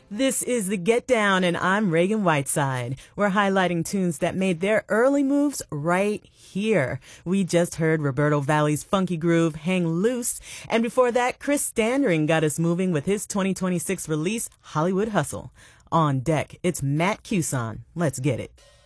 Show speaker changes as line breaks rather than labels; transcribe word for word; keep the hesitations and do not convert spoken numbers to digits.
This is the Get Down, and I'm Reagan Whiteside. We're highlighting tunes that made their early moves right here. We just heard Roberto Valli's funky groove, Hang Loose, and before that, Chris Standring got us moving with his twenty twenty-six release, Hollywood Hustle. On deck, it's Matt Cuson. Let's get it.